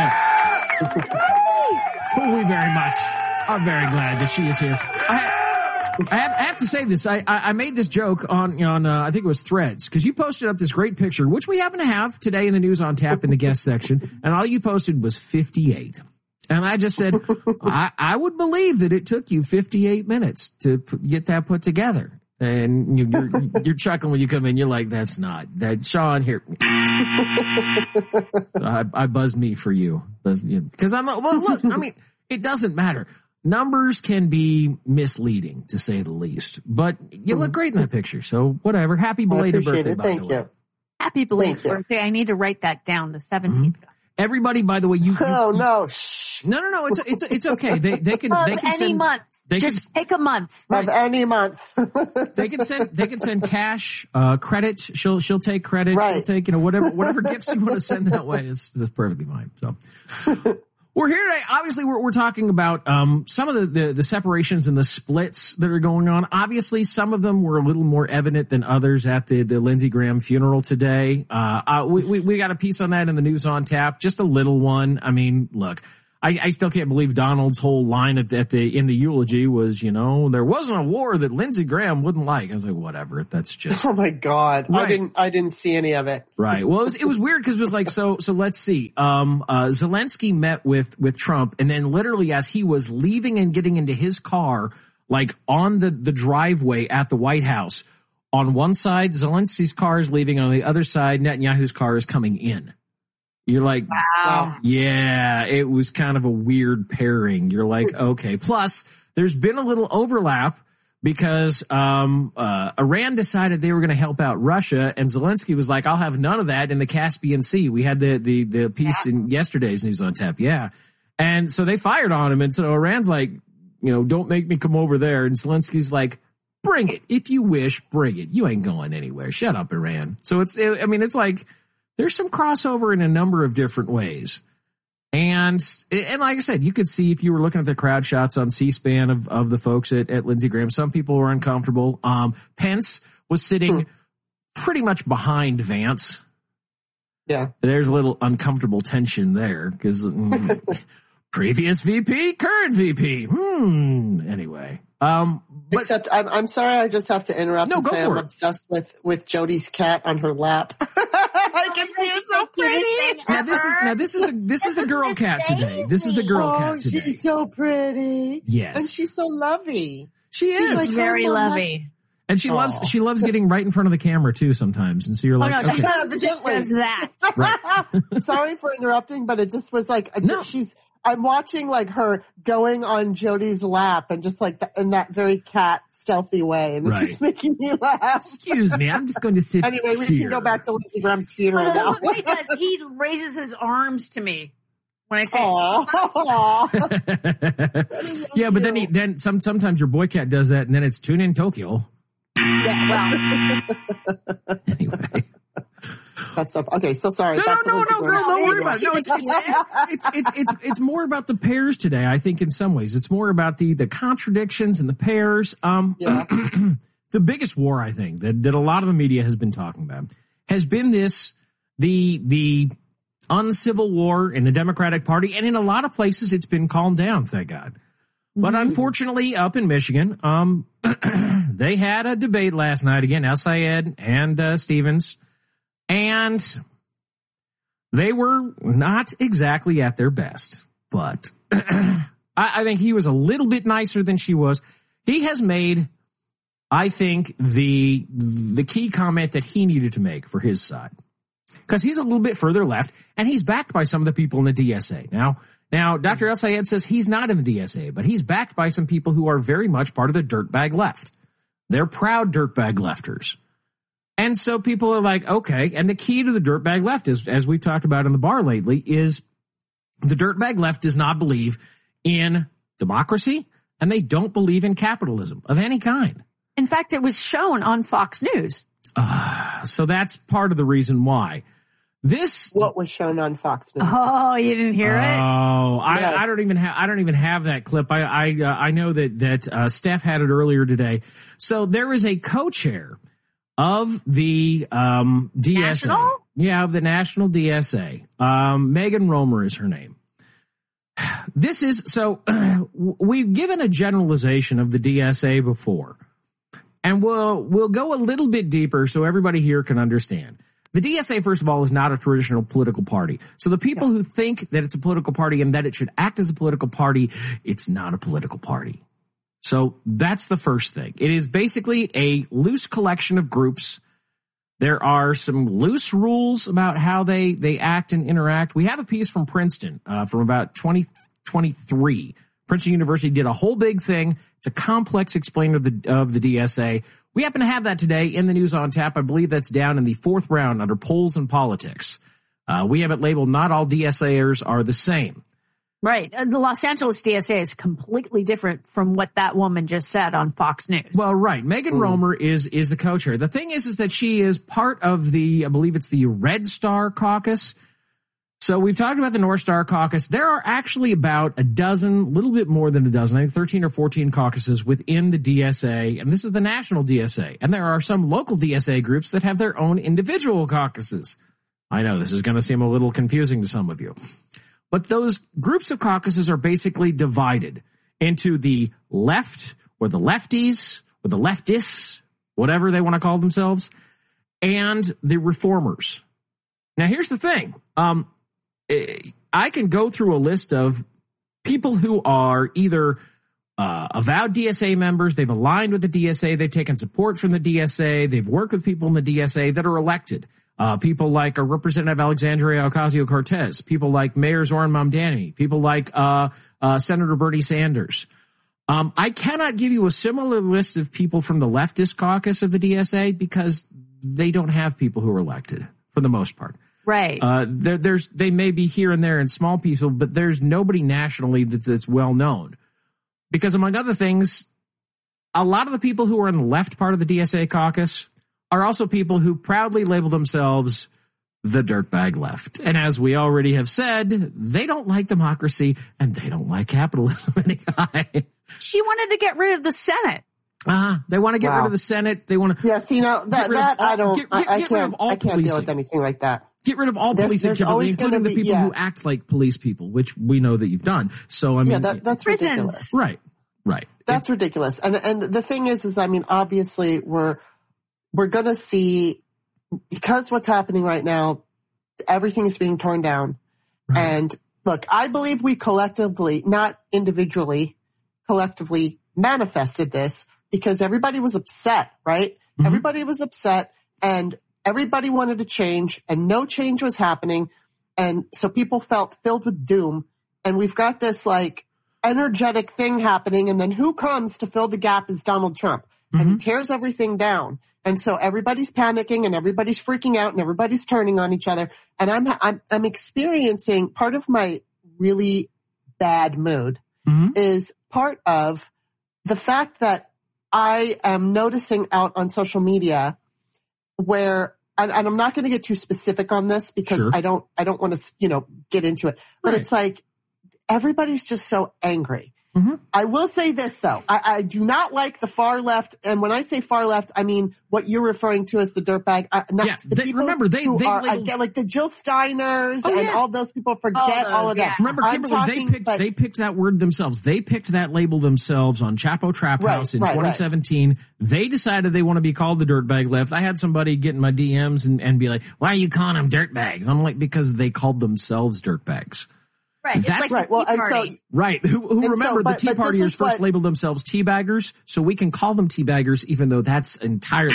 who we very much are very glad that she is here. I I have, I have to say this. I, I, I made this joke on, on uh, I think it was Threads, because you posted up this great picture, which we happen to have today in the News on Tap in the guest section, and all you posted was fifty-eight. And I just said, I, I would believe that it took you fifty-eight minutes to p- get that put together. And you, you're, you're chuckling when you come in. You're like, that's not that. Sean, here. I, I buzzed me for you. Because I'm, well, look, I mean, it doesn't matter. Numbers can be misleading, to say the least, but you look great in that picture. So whatever. Happy belated birthday, by Thank the you. way. Happy belated birthday. I need to write that down, the seventeenth. Mm-hmm. Everybody, by the way, you. you oh no! Shh. No, no, no. It's it's it's okay. They they can of they can any send month. They Just can, take a month of any month. They can send they can send cash, uh, credit. She'll she'll take credit. Right. She'll take you know whatever whatever gifts you want to send that way is that's perfectly fine. So. We're here today. Obviously, we're, we're talking about um, some of the, the, the separations and the splits that are going on. Obviously, some of them were a little more evident than others at the, the Lindsey Graham funeral today. Uh, uh, we, we, we got a piece on that in the News on Tap, just a little one. I mean, look, I, I still can't believe Donald's whole line at, at the in the eulogy was, you know, there wasn't a war that Lindsey Graham wouldn't like. I was like, whatever. That's just. Oh my God. Right. I didn't, I didn't see any of it. Right. Well, it was, it was weird because it was like, so, so let's see. Um, uh, Zelensky met with, with Trump, and then literally as he was leaving and getting into his car, like on the, the driveway at the White House, on one side, Zelensky's car is leaving, on the other side, Netanyahu's car is coming in. You're like, wow. Yeah, it was kind of a weird pairing. You're like, okay. Plus, there's been a little overlap because um uh Iran decided they were going to help out Russia, and Zelensky was like, I'll have none of that in the Caspian Sea. We had the the the piece in yesterday's News on Tap. Yeah. And so they fired on him, and so Iran's like, you know, don't make me come over there. And Zelensky's like, bring it. If you wish, bring it. You ain't going anywhere. Shut up, Iran. So it's, it, I mean, it's like, there's some crossover in a number of different ways. And, and like I said, you could see if you were looking at the crowd shots on C-SPAN of, of the folks at, at Lindsey Graham, some people were uncomfortable. Um, Pence was sitting hmm. pretty much behind Vance. Yeah. There's a little uncomfortable tension there because mm, previous V P, current V P. Hmm. Anyway. Um, but, Except I'm, I'm sorry, I just have to interrupt no, and go say for I'm it. obsessed with, with Jody's cat on her lap. I can see it so pretty. Now this is, now this is the, this is the girl cat today. This is the girl oh, cat today. She's so pretty. Yes. And she's so lovey. She she's is. like very her mama. lovey. And she loves, she loves getting right in front of the camera too sometimes. And so you're like, oh, no, okay. she just does that. Right. Sorry for interrupting, but it just was like, No. she's, I'm watching like her going on Jody's lap and just like the, in that very cat stealthy way. And it's Right. just making me laugh. Excuse me, I'm just going to sit Anyway, we here. can go back to Lindsey Graham's funeral Well, now. that's what he does. He raises his arms to me when I say, Aw. Yeah, but then he, then some, sometimes your boy cat does that and then it's Tune In Tokyo. yeah, well, Anyway. That's up. Okay, so sorry. No, Back no, to no, Lindsey no, girl, Graham's don't worry funeral. about it. No, it's, it's, it's, it's, it's, it's more about the pairs today, I think, in some ways. It's more about the, the contradictions and the pairs. Um, Yeah. The biggest war, I think, that, that a lot of the media has been talking about has been this, the, the uncivil war in the Democratic Party. And in a lot of places, it's been calmed down, thank God. But unfortunately, up in Michigan, um, they had a debate last night again, El Sayed and uh, Stevens, and they were not exactly at their best. But I, I think he was a little bit nicer than she was. He has made, I think, the the key comment that he needed to make for his side, because he's a little bit further left, and he's backed by some of the people in the D S A now. Now, Doctor El Sayed says he's not in the D S A, but he's backed by some people who are very much part of the dirtbag left. They're proud dirtbag lefters. And so people are like, okay, and the key to the dirtbag left is, as we've talked about in the bar lately, is the dirtbag left does not believe in democracy, and they don't believe in capitalism of any kind. in fact, it was shown on Fox News. Uh, so that's part of the reason why. This what was shown on Fox News? Oh, you didn't hear it? Oh, I, No. I don't even have I don't even have that clip. I I uh, I know that that uh, Steph had it earlier today. So there is a co-chair of the um, D S A, National? yeah, of the National D S A. Um, Megan Romer is her name. This is so we've given a generalization of the D S A before, and we'll we'll go a little bit deeper so everybody here can understand. The D S A, first of all, is not a traditional political party. So the people who think that it's a political party and that it should act as a political party, it's not a political party. So that's the first thing. It is basically a loose collection of groups. There are some loose rules about how they, they act and interact. We have a piece from Princeton uh, from about twenty twenty-three. Princeton University did a whole big thing. It's a complex explainer of the, of the D S A. We happen to have that today in the News on Tap. I believe that's down in the fourth round under polls and politics. Uh, we have it labeled, not all DSAers are the same. Right. Uh, The Los Angeles D S A is completely different from what that woman just said on Fox News. Well, right. Megan mm. Romer is, is the co-chair. The thing is, is that she is part of the, I believe it's the Red Star Caucus. So we've talked about the North Star Caucus. There are actually about a dozen, a little bit more than a dozen, I think thirteen or fourteen caucuses within the D S A, and this is the national D S A. And there are some local D S A groups that have their own individual caucuses. I know this is going to seem a little confusing to some of you. But those groups of caucuses are basically divided into the left or the lefties or the leftists, whatever they want to call themselves, and the reformers. Now, here's the thing. Um, I can go through a list of people who are either uh, avowed D S A members, they've aligned with the D S A, they've taken support from the D S A, they've worked with people in the D S A that are elected. Uh, people like uh, Representative Alexandria Ocasio-Cortez, people like Mayor Zoran Mamdani, people like uh, uh, Senator Bernie Sanders. Um, I cannot give you a similar list of people from the leftist caucus of the D S A because they don't have people who are elected for the most part. Right. Uh, there, there's, they may be here and there in small people, but there's nobody nationally that's, that's well known. Because among other things, a lot of the people who are in the left part of the D S A caucus are also people who proudly label themselves the dirtbag left. And as we already have said, they don't like democracy and they don't like capitalism anyhow. She wanted to get rid of the Senate. Uh, they want to get Wow. rid of the Senate. They want to. Yes, you know, that, that all, I don't, get, get, I, I get rid can't, of all I can't policing. deal with anything like that. Get rid of all There's- policing, there's Kimberly, always including gonna the be- people yeah. who act like police people, which we know that you've done. So, I mean. Yeah, that, that's Prisons. ridiculous. Right, right. That's ridiculous. And and the thing is, is I mean, obviously we're we're gonna see, because what's happening right now, everything is being torn down. Right. And look, I believe we collectively, not individually, collectively manifested this because everybody was upset, right? Mm-hmm. Everybody was upset and everybody wanted to change and no change was happening. And so people felt filled with doom. And we've got this like energetic thing happening. And then who comes to fill the gap is Donald Trump. Mm-hmm. And he tears everything down. And so everybody's panicking and everybody's freaking out and everybody's turning on each other. And I'm, I'm, I'm experiencing part of my really bad mood mm-hmm. is part of the fact that I am noticing out on social media where, and, and I'm not going to get too specific on this because sure. I don't, I don't want to, you know, get into it, but right. it's like everybody's just so angry. Mm-hmm. I will say this though. I, I do not like the far left. And when I say far left, I mean what you're referring to as the dirtbag. Uh, not yeah, the they, people remember, they, who they are, labeled, I get like the Jill Steiners oh, and yeah. all those people forget all, those, all of that. Yeah. Remember, Kimberly, talking, they picked, but, they picked that word themselves. They picked that label themselves on Chapo Trap right, House in right, twenty seventeen. Right. They decided they want to be called the dirtbag left. I had somebody get in my D Ms and, and be like, why are you calling them dirtbags? I'm like, because they called themselves dirtbags. Right. That's it's like right. Well, and so, right. Who, who remember so, but, the Tea Partiers first what, labeled themselves teabaggers, so we can call them teabaggers, even though that's entirely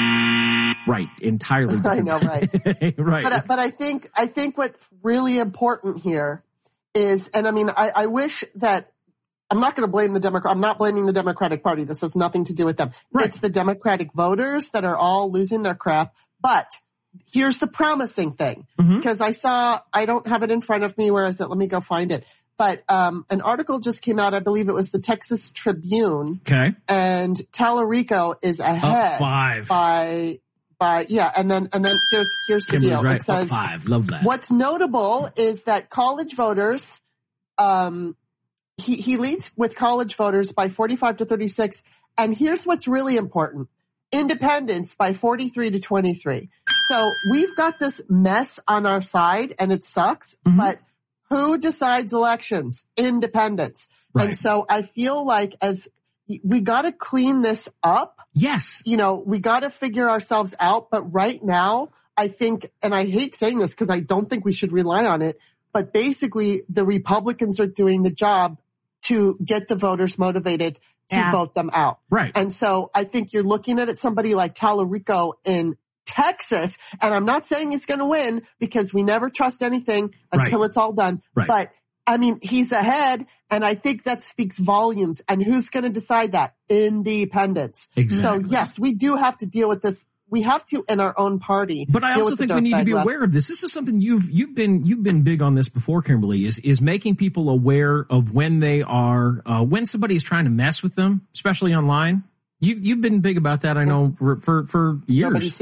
right, entirely different. I know, right, right. But but I think I think what's really important here is, and I mean, I, I wish that I'm not going to blame the Democrat. I'm not blaming the Democratic Party. This has nothing to do with them. Right. It's the Democratic voters that are all losing their crap. But here's the promising thing, mm-hmm. because I saw, I don't have it in front of me. Where is it? Let me go find it. But um an article just came out. I believe it was the Texas Tribune. Okay. And Tallarico is ahead Up five. by by yeah. And then and then here's here's the Kimberly's deal. Right. It says Up five. Love that. What's notable is that college voters, um, he he leads with college voters by forty-five to thirty-six. And here's what's really important. Independents by forty-three to twenty-three. So we've got this mess on our side and it sucks, mm-hmm. but who decides elections? Independents. Right. And so I feel like as we got to clean this up. Yes. You know, we got to figure ourselves out. But right now, I think, and I hate saying this because I don't think we should rely on it, but basically the Republicans are doing the job to get the voters motivated to yeah. vote them out. Right. And so I think you're looking at it, somebody like Tallarico in Texas, and I'm not saying he's going to win because we never trust anything until right. it's all done. Right. But I mean, he's ahead, and I think that speaks volumes. And who's going to decide that? Independents. Exactly. So yes, we do have to deal with this. We have to in our own party. But I also think we need to be left. aware of this. This is something you've you've been you've been big on this before, Kimberly. Is is making people aware of when they are uh, when somebody is trying to mess with them, especially online. You you've been big about that. I know for for, for years. Nobody seems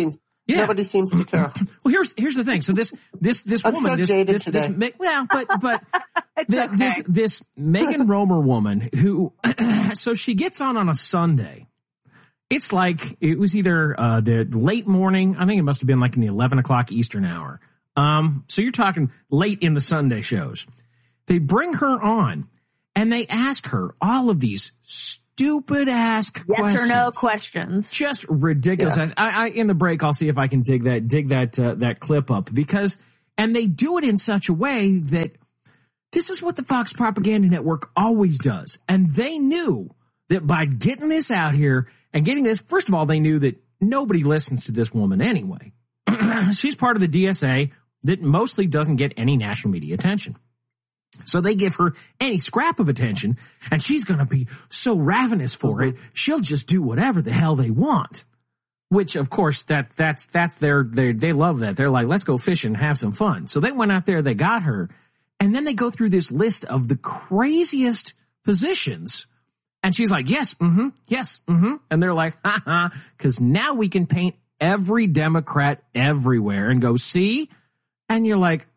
Yeah. Nobody seems to care. Well, here's here's the thing. So this this this I'm woman, so this jaded this, today. this well, but but the, okay. this this Megan Romer woman who, so she gets on on a Sunday. It's like it was either uh, the late morning. I think it must have been like in the eleven o'clock Eastern hour. Um, so you're talking late in the Sunday shows. They bring her on and they ask her all of these stupid ass yes questions. or no questions. Just ridiculous. Yeah. I, I, in the break, I'll see if I can dig that, dig that, uh, that clip up because, and they do it in such a way that this is what the Fox Propaganda Network always does. And they knew that by getting this out here and getting this, first of all, they knew that nobody listens to this woman anyway. She's part of the D S A that mostly doesn't get any national media attention. So they give her any scrap of attention, and she's going to be so ravenous for it, she'll just do whatever the hell they want. Which, of course, that that's that's their, their they love that. They're like, let's go fishing and have some fun. So they went out there, they got her, and then they go through this list of the craziest positions, and she's like, yes, mm-hmm, yes, mm-hmm. And they're like, ha-ha, because now we can paint every Democrat everywhere and go, see? And you're like,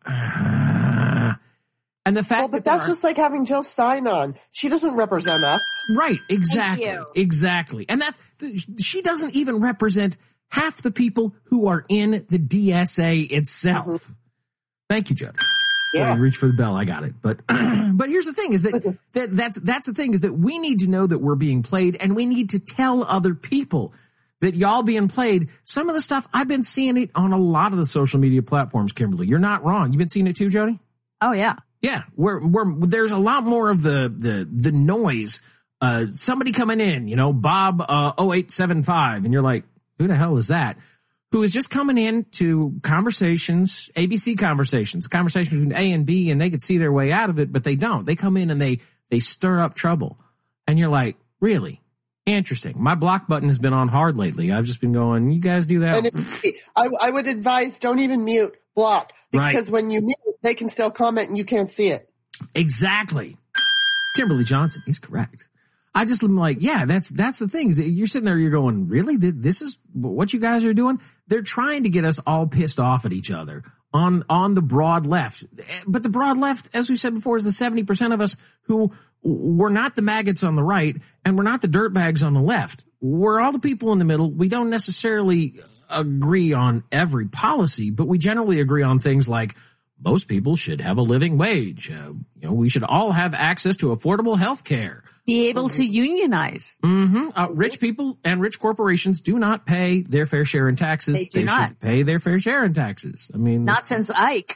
ah. And the fact well, but that that's are, just like having Jill Stein on. She doesn't represent us. Right, exactly, exactly. And that she doesn't even represent half the people who are in the D S A itself. Mm-hmm. Thank you, Jody. Yeah. So reach for the bell. I got it. But but here's the thing: is that, that that's that's the thing is that we need to know that we're being played, and we need to tell other people that y'all being played. Some of the stuff I've been seeing it on a lot of the social media platforms. Kimberly, you're not wrong. You've been seeing it too, Jody? Oh yeah. Yeah, where where there's a lot more of the the the noise. Uh, somebody coming in, you know, Bob uh, oh eight seven five, and you're like, who the hell is that? Who is just coming in to conversations, A B C conversations, conversations between A and B, and they could see their way out of it, but they don't. They come in and they they stir up trouble, and you're like, really? Interesting. My block button has been on hard lately. I've just been going, you guys do that. And if, I, I would advise don't even mute, block, because right. when you mute, they can still comment and you can't see it. Exactly. Kimberly Johnson, he's correct. I just am like, yeah, that's that's the thing. You're sitting there, you're going, really? This is what you guys are doing? They're trying to get us all pissed off at each other on on the broad left. But the broad left, as we said before, is the seventy percent of us who we're not the maggots on the right and we're not the dirtbags on the left. We're all the people in the middle. We don't necessarily agree on every policy, but we generally agree on things like most people should have a living wage. Uh, you know, we should all have access to affordable health care. Be able to unionize. Mm-hmm. Uh, rich people and rich corporations do not pay their fair share in taxes. They do they not. should pay their fair share in taxes. I mean, not since Ike.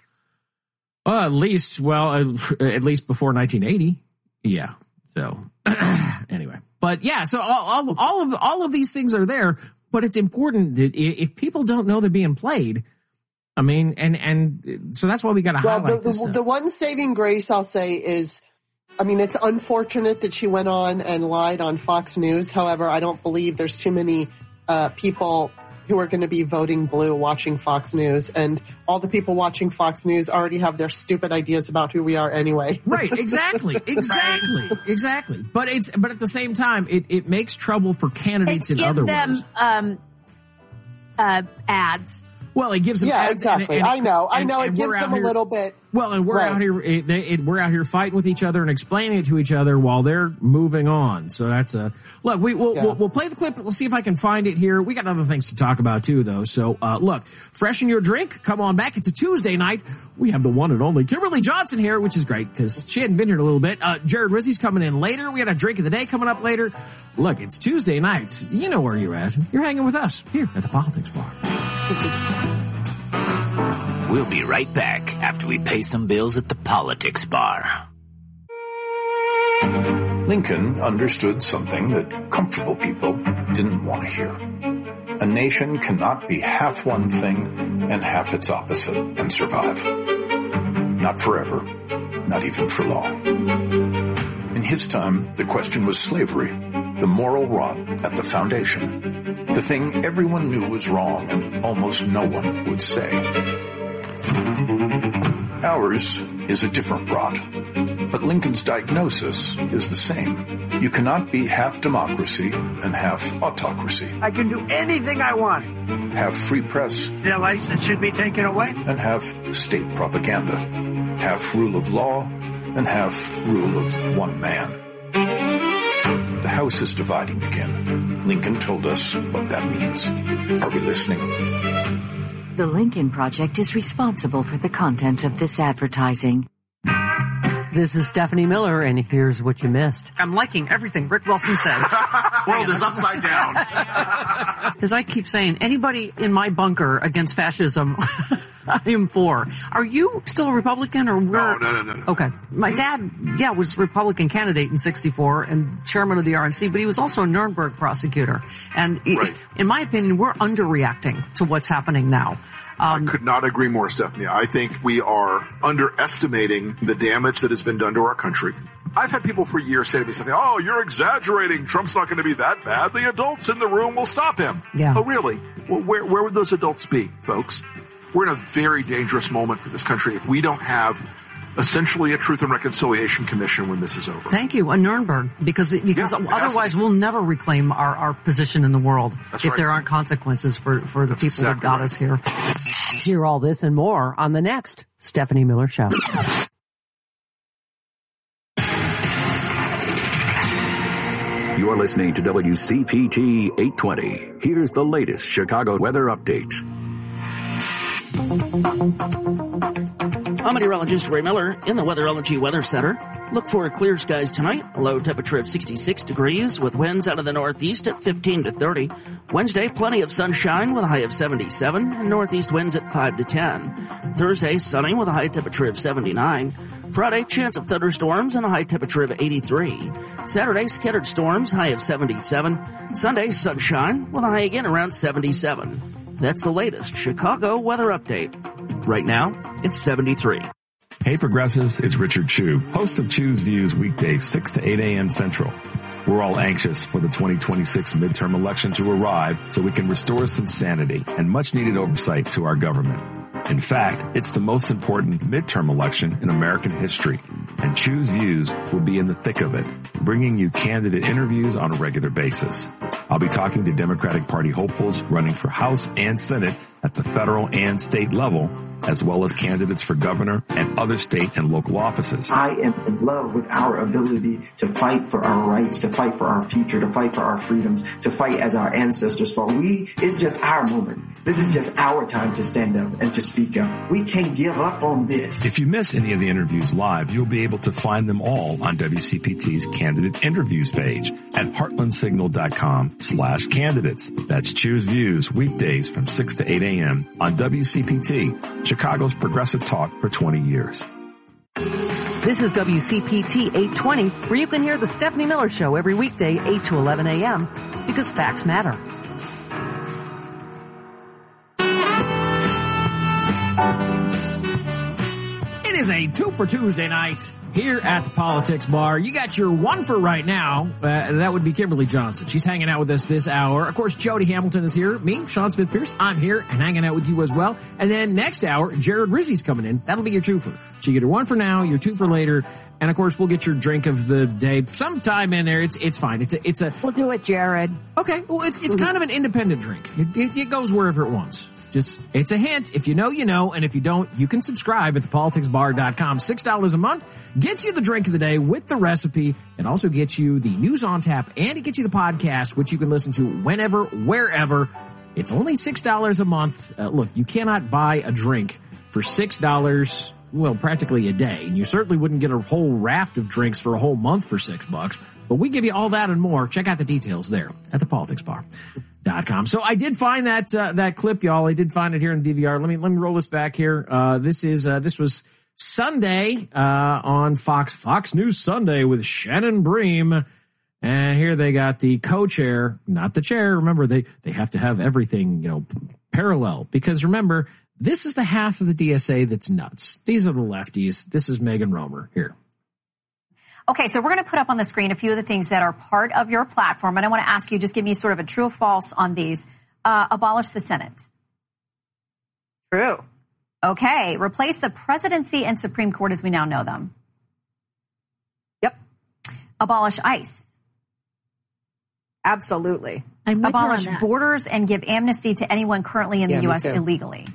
Uh, at least, well, uh, at least before nineteen eighty. Yeah. So anyway, but yeah, so all, all, all of, all of these things are there, but it's important that if people don't know they're being played, I mean, and, and so that's why we got to well, highlight the, this the, stuff. the one saving grace I'll say is, I mean, it's unfortunate that she went on and lied on Fox News. However, I don't believe there's too many uh, people who are going to be voting blue watching Fox News. And all the people watching Fox News already have their stupid ideas about who we are anyway. Right, exactly, exactly, exactly. But it's but at the same time, it, it makes trouble for candidates in Give other them, ways. Um, uh, ads. Well, it gives them yeah, ads exactly. and, and, I know, I and, know. and It gives we're out them a here- little bit. Well, and we're Right. out here, it, it, we're out here fighting with each other and explaining it to each other while they're moving on. So that's a look. We we'll, Yeah. we'll we'll play the clip. We'll see if I can find it here. We got other things to talk about too, though. So uh, look, freshen your drink. Come on back. It's a Tuesday night. We have the one and only Kimberly Johnson here, which is great because she hadn't been here in a little bit. Uh, Jared Rizzi's coming in later. We got a drink of the day coming up later. Look, it's Tuesday night. You know where you're at. You're hanging with us here at the Politics Bar. We'll be right back after we pay some bills at the Politics Bar. Lincoln understood something that comfortable people didn't want to hear. A nation cannot be half one thing and half its opposite and survive. Not forever, not even for long. In his time, the question was slavery, the moral rod at the foundation, the thing everyone knew was wrong and almost no one would say. Ours is a different rot. But Lincoln's diagnosis is the same. You cannot be half democracy and half autocracy. I can do anything I want. Have free press. Their license should be taken away. And have state propaganda. Have rule of law and have rule of one man. The House is dividing again. Lincoln told us what that means. Are we listening? The Lincoln Project is responsible for the content of this advertising. This is Stephanie Miller, and here's what you missed. I'm liking everything Rick Wilson says. World is upside down. As I keep saying, anybody in my bunker against fascism, I am for. Are you still a Republican or where? No, no, no, no, no. Okay. My dad, yeah, was Republican candidate in sixty-four and chairman of the R N C, but he was also a Nuremberg prosecutor. And right. in my opinion, we're underreacting to what's happening now. Um, I could not agree more, Stephanie. I think we are underestimating the damage that has been done to our country. I've had people for years say to me something, oh, you're exaggerating. Trump's not going to be that bad. The adults in the room will stop him. Yeah. Oh, really? Well, where, where would those adults be, folks? We're in a very dangerous moment for this country if we don't have essentially a Truth and Reconciliation Commission when this is over. Thank you, a Nuremberg, because because yeah, otherwise we'll never reclaim our, our position in the world That's if right. there aren't consequences for, for the That's people exactly that got right. us here. Hear all this and more on the next Stephanie Miller Show. You're listening to W C P T eight twenty. Here's the latest Chicago weather updates. I'm meteorologist Ray Miller in the Weatherology Weather Center. Look for clear skies tonight. A low temperature of sixty-six degrees with winds out of the northeast at fifteen to thirty. Wednesday, plenty of sunshine with a high of seventy-seven and northeast winds at five to ten. Thursday, sunny with a high temperature of seventy-nine. Friday, chance of thunderstorms and a high temperature of eighty-three. Saturday, scattered storms, high of seventy-seven. Sunday, sunshine with a high again around seventy-seven. That's the latest Chicago weather update. Right now, it's seventy-three. Hey Progressives, it's Richard Chu, host of Chu's Views weekdays six to eight a.m. Central. We're all anxious for the twenty twenty-six midterm election to arrive so we can restore some sanity and much needed oversight to our government. In fact, it's the most important midterm election in American history, and Chu's Views will be in the thick of it, bringing you candidate interviews on a regular basis. I'll be talking to Democratic Party hopefuls running for House and Senate at the federal and state level, as well as candidates for governor and other state and local offices. I am in love with our ability to fight for our rights, to fight for our future, to fight for our freedoms, to fight as our ancestors fought. We, it's just our moment. This is just our time to stand up and to speak up. We can't give up on this. If you miss any of the interviews live, you'll be able to find them all on W C P T's candidate interviews page at heartlandsignal.com slash candidates. That's Choose Views weekdays from six to eight a.m. on W C P T, Chicago's progressive talk for twenty years. This is W C P T eight twenty, where you can hear the Stephanie Miller Show every weekday, eight to eleven a.m., because facts matter. It is a two for Tuesday night here at the Politics Bar. You got your one for right now. Uh, that would be Kimberly Johnson. She's hanging out with us this hour. Of course, Jody Hamilton is here. Me, Sean Smith-Pierce, I'm here and hanging out with you as well. And then next hour, Jared Rizzi's coming in. That'll be your two for. So you get your one for now, your two for later. And of course, we'll get your drink of the day sometime in there. It's it's fine. It's a it's a. We'll do it, Jared. Okay. Well, it's it's kind of an independent drink. It, it, it goes wherever it wants. Just, it's a hint. If you know, you know. And if you don't, you can subscribe at the politics bar dot com. six dollars a month gets you the drink of the day with the recipe. It also gets you the news on tap, and it gets you the podcast, which you can listen to whenever, wherever. It's only six dollars a month. Uh, look, you cannot buy a drink for six dollars, well, practically a day. And you certainly wouldn't get a whole raft of drinks for a whole month for six bucks. But we give you all that and more. Check out the details there at the politics bar dot com. So I did find that uh, that clip, y'all. I did find it here in the D V R. Let me let me roll this back here. Uh, this is uh, this was Sunday uh, on Fox Fox News Sunday with Shannon Bream. And here they got the co-chair, not the chair. Remember, they they have to have everything, you know, parallel, because remember, this is the half of the D S A that's nuts. These are the lefties. This is Megan Romer here. Okay, so we're going to put up on the screen a few of the things that are part of your platform, and I want to ask you, just give me sort of a true or false on these. Uh, abolish the Senate. True. Okay. Replace the presidency and Supreme Court as we now know them. Yep. Abolish ICE. Absolutely. I'm with her Abolish on that. borders and give amnesty to anyone currently in Yeah, the me U S too. illegally.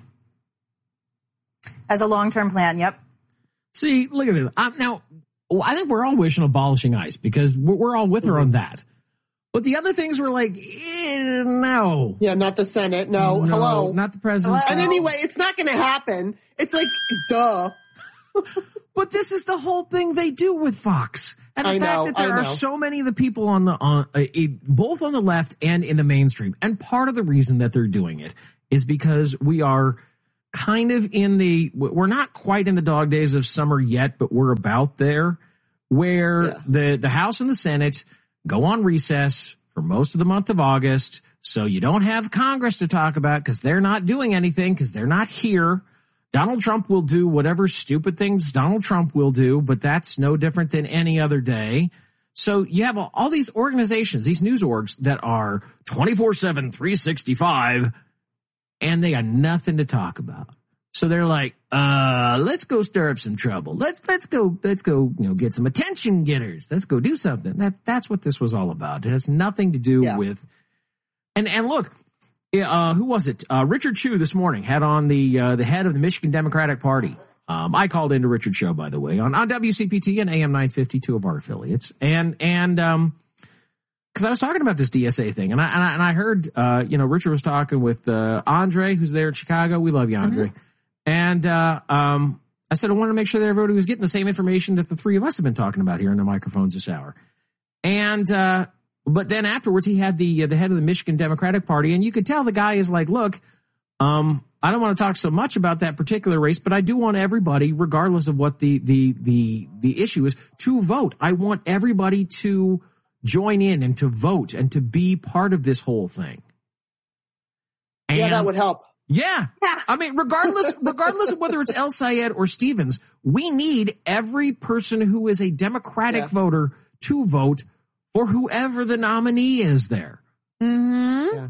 As a long-term plan, yep. See, look at this. Um, now, well, I think we're all wishing abolishing ICE because we're, we're all with her on that. But the other things were like, eh, no. Yeah, not the Senate. No. No, Hello. not the presidency. And anyway, it's not going to happen. It's like, duh. But this is the whole thing they do with Fox. And the I fact know, that there I are know. so many of the people on the, on, uh, it, both on the left and in the mainstream. And part of the reason that they're doing it is because we are kind of in the, we're not quite in the dog days of summer yet, but we're about there where Yeah. the, the House and the Senate go on recess for most of the month of August. So you don't have Congress to talk about because they're not doing anything because they're not here. Donald Trump will do whatever stupid things Donald Trump will do, but that's no different than any other day. So you have all, all these organizations, these news orgs that are twenty-four seven, three sixty-five, and they got nothing to talk about. So they're like, uh, let's go stir up some trouble. Let's, let's go, let's go, you know, get some attention getters. Let's go do something. That, that's what this was all about. It has nothing to do Yeah. with, and, and look, uh, who was it? Uh, Richard Chu this morning had on the, uh, the head of the Michigan Democratic Party. Um, I called into Richard Show, by the way, on, on W C P T and A M nine fifty, two of our affiliates. And, and, um, cause I was talking about this D S A thing and I, and I, and I heard, uh, you know, Richard was talking with, uh, Andre, who's there in Chicago. We love you, Andre. Mm-hmm. And, uh, um, I said, I wanted to make sure that everybody was getting the same information that the three of us have been talking about here in the microphones this hour. And, uh, but then afterwards he had the, uh, the head of the Michigan Democratic Party and you could tell the guy is like, look, um, I don't want to talk so much about that particular race, but I do want everybody, regardless of what the, the, the, the issue is, to vote. I want everybody to join in and to vote and to be part of this whole thing. And yeah, that would help. Yeah. I mean, regardless, regardless of whether it's El Sayed or Stevens, we need every person who is a Democratic Yeah. voter to vote for whoever the nominee is there. Mm-hmm.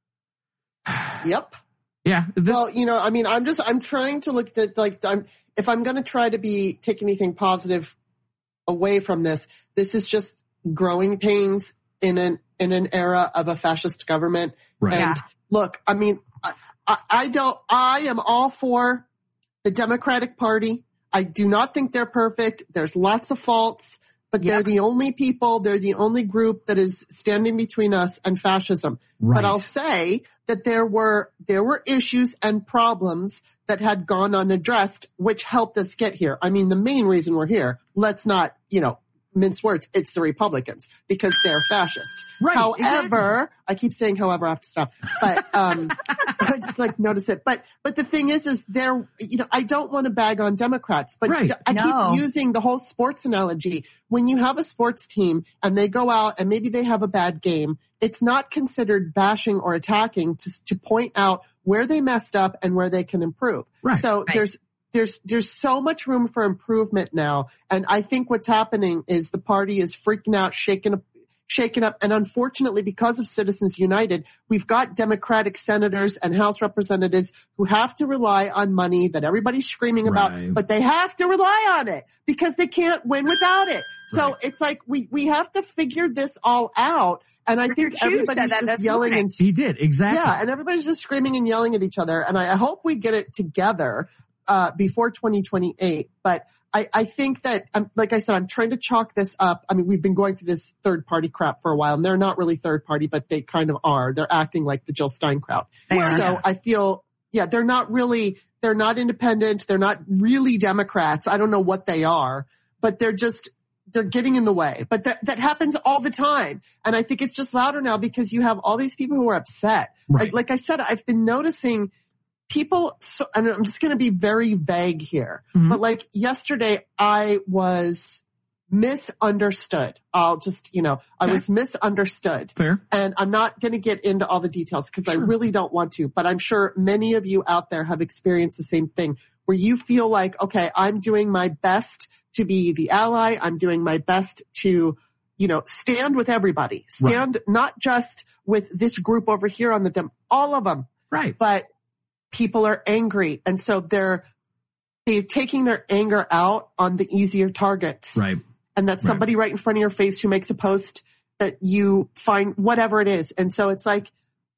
Yeah. Yep. Yeah. This, Well, you know, I mean, I'm just, I'm trying to look at, like, I'm, if I'm going to try to be, take anything positive away from this, this is just growing pains in an, in an era of a fascist government. Right. And Yeah. look, I mean, I, I, I don't, I am all for the Democratic Party. I do not think they're perfect. There's lots of faults, but Yep. they're the only people, they're the only group that is standing between us and fascism. Right. But I'll say that there were, there were issues and problems that had gone unaddressed, which helped us get here. I mean, the main reason we're here, let's not, you know, mince words, it's the Republicans because they're fascists. Right, However, exactly. I keep saying however, I have to stop. But um I just like notice it. But but the thing is is there you know, I don't want to bag on Democrats, but Right. I No. keep using the whole sports analogy. When you have a sports team and they go out and maybe they have a bad game, it's not considered bashing or attacking to to point out where they messed up and where they can improve. Right. So Right. there's There's, there's so much room for improvement now. And I think what's happening is the party is freaking out, shaking up, shaken up. And unfortunately, because of Citizens United, we've got Democratic senators and House representatives who have to rely on money that everybody's screaming about, Right. but they have to rely on it because they can't win without it. So Right. it's like we, we have to figure this all out. And I Richard think Chu everybody's said that just this yelling morning. and he did. Exactly. yeah, and everybody's just screaming and yelling at each other. And I, I hope we get it together uh before twenty twenty-eight. But I, I think that, um, like I said, I'm trying to chalk this up. I mean, we've been going through this third party crap for a while, and they're not really third party, but they kind of are. They're acting like the Jill Stein crowd. They are. So I feel, yeah, they're not really, they're not independent. They're not really Democrats. I don't know what they are, but they're just, they're getting in the way. But that, that happens all the time. And I think it's just louder now because you have all these people who are upset. Right. Like, like I said, I've been noticing people, so, and I'm just going to be very vague here, Mhm. but like yesterday I was misunderstood. I'll just, you know, I Okay. was misunderstood. Fair. And I'm not going to get into all the details because Sure. I really don't want to, but I'm sure many of you out there have experienced the same thing where you feel like, okay, I'm doing my best to be the ally. I'm doing my best to, you know, stand with everybody, stand not just with this group over here on the dem, all of them. Right. But people are angry. And so they're, they're taking their anger out on the easier targets. Right. And that's somebody right. right in front of your face who makes a post that you find whatever it is. And so it's like,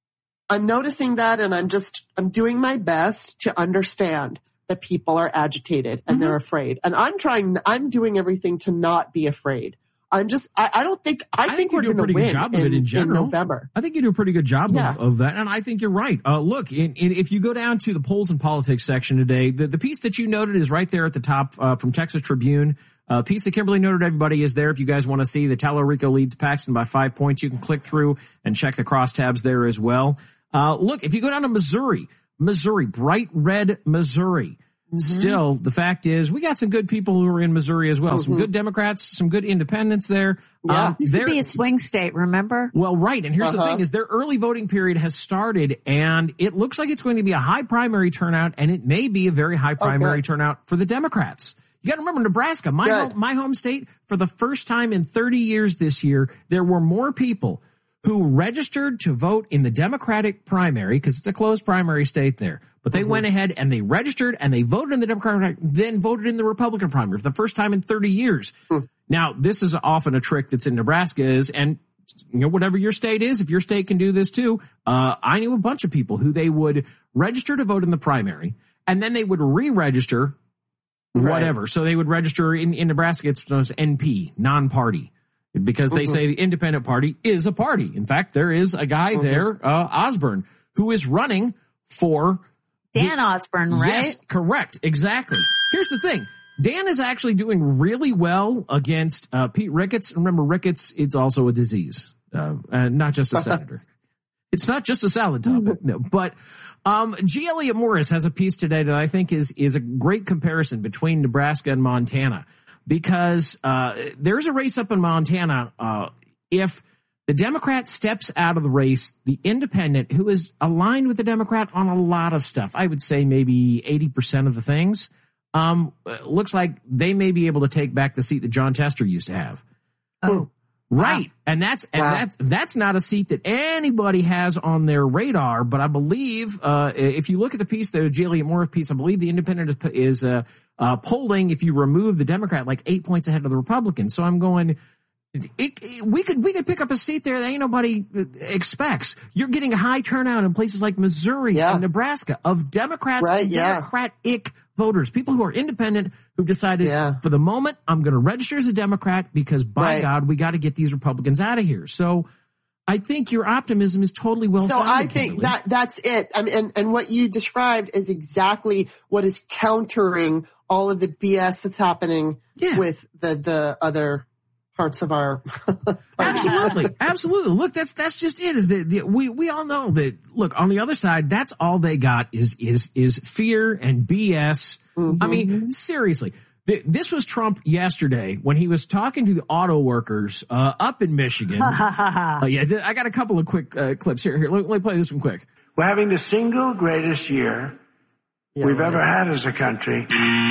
I'm noticing that, and I'm just, I'm doing my best to understand that people are agitated and mm-hmm. they're afraid. And I'm trying, I'm doing everything to not be afraid. I'm just, I, I don't think, I, I think, think we're you do a going to pretty win good job of in, it in general. in November. I think you do a pretty good job yeah. of, of that. And I think you're right. Uh, look, in, in, if you go down to the polls and politics section today, the, the piece that you noted is right there at the top, uh, from Texas Tribune. Uh, piece that Kimberly noted, everybody, is there. If you guys want to see, the Tallarico leads Paxton by five points. You can click through and check the crosstabs there as well. Uh, look, if you go down to Missouri, Missouri, bright red Missouri. Mm-hmm. Still, the fact is, we got some good people who are in Missouri as well. Mm-hmm. Some good Democrats, some good independents there. Yeah, um, used to be a swing state, remember? Well, right. And here's uh-huh. the thing is their early voting period has started, and it looks like it's going to be a high primary turnout, and it may be a very high primary okay. turnout for the Democrats. You got to remember Nebraska, my home, my home state, for the first time in thirty years this year, there were more people who registered to vote in the Democratic primary, because it's a closed primary state there. But they mm-hmm. went ahead and they registered and they voted in the Democratic, then voted in the Republican primary for the first time in thirty years. Mm. Now, this is often a trick that's in Nebraska is, and you know, whatever your state is, if your state can do this too, uh, I knew a bunch of people who they would register to vote in the primary, and then they would re-register whatever. Right. So they would register in, in Nebraska, it's known as N P, non-party. Because they mm-hmm. say the independent party is a party. In fact, there is a guy mm-hmm. there, uh, Osborne, who is running for Dan the, Osborne, right? Yes, correct. Exactly. Here's the thing. Dan is actually doing really well against uh, Pete Ricketts. Remember, Ricketts, it's also a disease, uh, and not just a senator. It's not just a salad topic, no. But um, G. Elliott Morris has a piece today that I think is is a great comparison between Nebraska and Montana. Because uh there's a race up in Montana. Uh if the Democrat steps out of the race, the independent, who is aligned with the Democrat on a lot of stuff, I would say maybe eighty percent of the things, um looks like they may be able to take back the seat that John Tester used to have. Oh. Right. Wow. And that's and wow. that's that's not a seat that anybody has on their radar, but I believe uh if you look at the piece, the G. Elliott Morris piece, I believe the independent is, is uh Uh, polling, if you remove the Democrat, like eight points ahead of the Republican. So I'm going, it, it, we could we could pick up a seat there that ain't nobody expects. You're getting a high turnout in places like Missouri yeah. and Nebraska of Democrats right, and yeah. Democratic voters, people who are independent, who've decided, yeah. for the moment, I'm going to register as a Democrat because, by right. God, we got to get these Republicans out of here. So I think your optimism is totally well So founded, I think Kimberly. that that's it. I mean, and, and what you described is exactly what is countering all of the B S that's happening yeah. with the, the other parts of our. Absolutely. Absolutely. Look, that's, that's just it is that the, we, we all know that, look, on the other side, that's all they got is, is, is fear and B S. Mm-hmm. I mean, seriously. This was Trump yesterday when he was talking to the auto workers uh, up in Michigan. uh, yeah, I got a couple of quick uh, clips here. Here, let, let me play this one quick. We're having the single greatest year yeah, we've right. ever had as a country.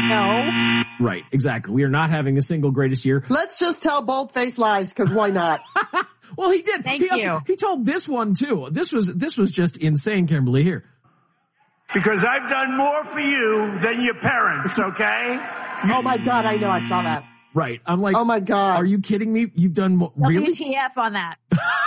No. Right, exactly. We are not having the single greatest year. Let's just tell bold-faced lies, because why not? Well, he did. Thank he you. Also, he told this one too. This was this was just insane, Kimberly. Here. Because I've done more for you than your parents. Okay. Oh my God, I know, I saw that. Right. I'm like, oh my God. Are you kidding me? You've done more. Really? W T F on that.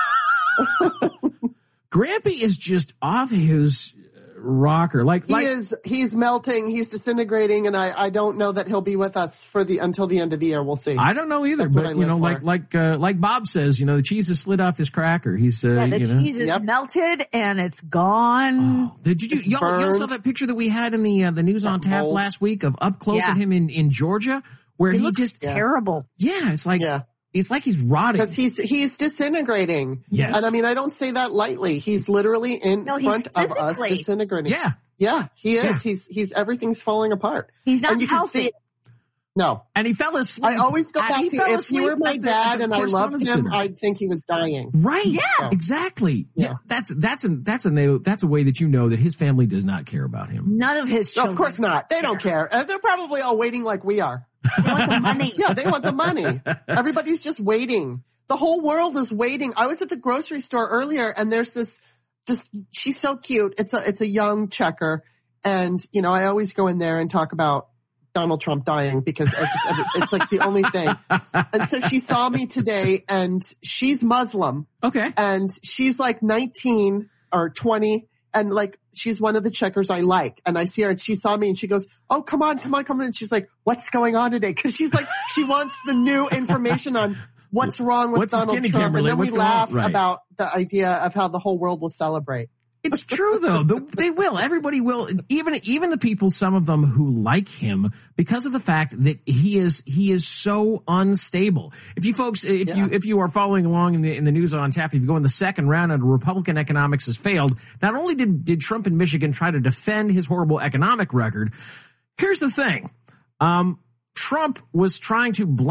Grampy is just off his rocker. Like, he like, is, he's melting, he's disintegrating, and I, I don't know that he'll be with us for the, until the end of the year. We'll see. I don't know either, That's but you know, like, for. like, uh, like Bob says, you know, the cheese has slid off his cracker. He's, uh, yeah, the you know. cheese is yep. melted and it's gone. Oh, did you, y'all, y'all saw that picture that we had in the, uh, the news on tap mold. last week of up close Yeah. of him in, in Georgia? Where he, he looks just terrible. Yeah, it's like yeah. it's like he's rotting. Because he's he's disintegrating. Yes. And I mean, I don't say that lightly. He's literally in no, front he's of us disintegrating. Yeah. Yeah, he is. Yeah. He's he's everything's falling apart. He's not and you healthy. Can see it. No. And he fell asleep. I always go And back he to fell if he asleep were my at the- dad at the and I loved correspondence him, dinner. I'd think he was dying. Right. Yes. Exactly. Yeah. yeah. That's that's a that's a that's a way that you know that his family does not care about him. None of his No, children. of course not. They don't care. Uh, They're probably all waiting like we are. They want the money. Yeah, they want the money. Everybody's just waiting. The whole world is waiting. I was at the grocery store earlier and there's this just, she's so cute. It's a, it's a young checker And, you know, I always go in there and talk about Donald Trump dying because it's, just, it's like the only thing. And so she saw me today and she's Muslim. Okay. And she's like nineteen or twenty. And like, she's one of the checkers I like. And I see her and she saw me and she goes, oh, come on, come on, come on. And she's like, what's going on today? Cause she's like, she wants the new information on what's wrong with what's Donald Trump. Kimberly? And then what's we laugh right. about the idea of how the whole world will celebrate. It's true, though. They will. Everybody will. Even even the people, some of them who like him, because of the fact that he is he is so unstable. If you folks, if yeah. you if you are following along in the in the news on tap, if you go in the second round and Republican economics has failed, not only did did Trump in Michigan try to defend his horrible economic record, here's the thing: um, Trump was trying to blame